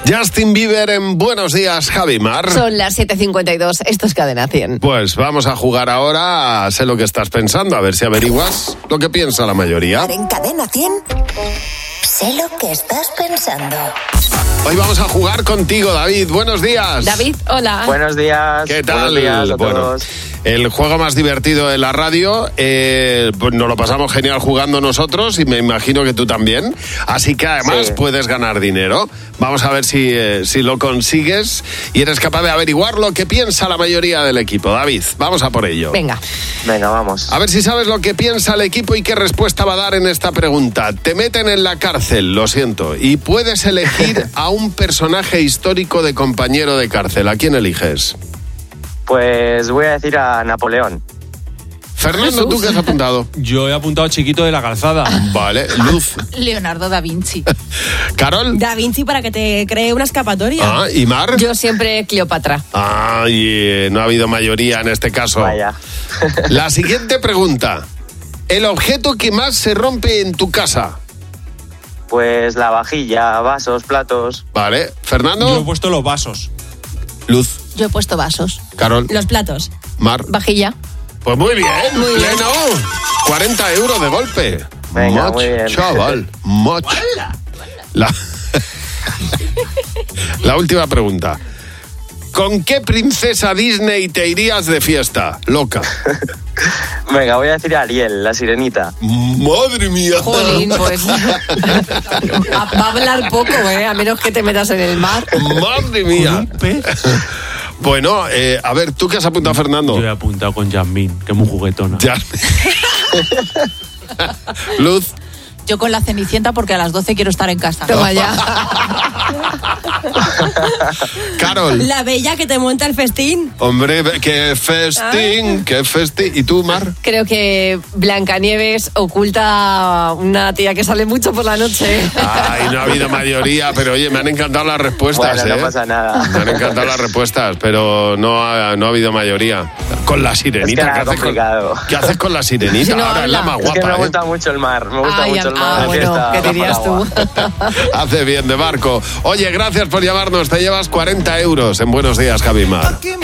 Justin Bieber en Buenos Días, Javi Mar. Son las 7:52, esto es Cadena 100. Pues vamos a jugar ahora a Sé lo que estás pensando, a ver si averiguas lo que piensa la mayoría. En Cadena 100, sé lo que estás pensando. Hoy vamos a jugar contigo, David. Buenos días. David, hola. Buenos días. ¿Qué tal? Buenos días a todos. El juego más divertido de la radio, pues nos lo pasamos genial jugando nosotros y me imagino que tú también. Así que además puedes ganar dinero. Vamos a ver si lo consigues y eres capaz de averiguar lo que piensa la mayoría del equipo. David, vamos a por ello. Venga, vamos. A ver si sabes lo que piensa el equipo y qué respuesta va a dar en esta pregunta. Te meten en la cárcel, lo siento, y puedes elegir a un personaje histórico de compañero de cárcel. ¿A quién eliges? Pues voy a decir a Napoleón. Fernando, ¿tú qué has apuntado? Yo he apuntado Chiquito de la Calzada. Vale, Luz. Leonardo da Vinci. ¿Carol? Da Vinci para que te cree una escapatoria. Ah, ¿y Mar? yo siempre Cleopatra. No ha habido mayoría en este caso. Vaya. La siguiente pregunta. ¿El objeto que más se rompe en tu casa? Pues la vajilla, vasos, platos. Vale, ¿Fernando? Yo he puesto los vasos. Luz. Yo he puesto vasos. Carol. Los platos. Mar. Vajilla. Pues muy bien, pleno. 40 euros de golpe. Venga, muy bien. Chaval, much. La última pregunta. ¿Con qué princesa Disney te irías de fiesta, loca? Venga, voy a decir a Ariel, la sirenita. ¡Madre mía! Jolín, pues va a hablar poco, a menos que te metas en el mar. ¡Madre mía! Bueno, a ver, ¿tú qué has apuntado, Fernando? Yo he apuntado con Yasmín, que es muy juguetona. Luz. Yo con la Cenicienta porque a las 12 quiero estar en casa. Toma ya. Carol. La bella que te monta el festín. Hombre, qué festín, qué festín. ¿Y tú, Mar? Creo que Blancanieves oculta a una tía que sale mucho por la noche. Ay, no ha habido mayoría, pero oye, me han encantado las respuestas, Bueno, no pasa nada. Me han encantado las respuestas, pero no ha habido mayoría. Con la sirenita, es que ¿qué haces con la sirenita? Si no Ahora es la habla. más Es que guapa, me gusta mucho el mar. Me gusta mucho el mar. de bueno, fiesta, ¿qué dirías bajo el tú? agua. Hace bien de barco. Oye, gracias por llamarnos. Te llevas 40 euros en Buenos Días, Javi Mar.